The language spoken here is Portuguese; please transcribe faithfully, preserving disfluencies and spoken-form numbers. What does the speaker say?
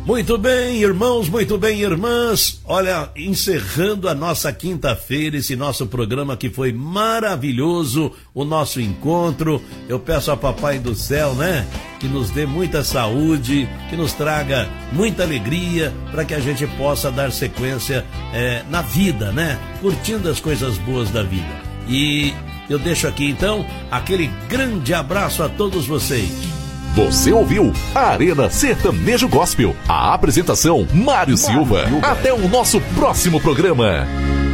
Muito bem, irmãos, muito bem, irmãs. Olha, encerrando a nossa quinta-feira, esse nosso programa que foi maravilhoso, o nosso encontro. Eu peço a Papai do Céu, né, que nos dê muita saúde, que nos traga muita alegria, para que a gente possa dar sequência é, na vida, né, curtindo as coisas boas da vida. E eu deixo aqui, então, aquele grande abraço a todos vocês. Você ouviu a Arena Sertanejo Gospel. A apresentação, Mário Silva. Até o nosso próximo programa.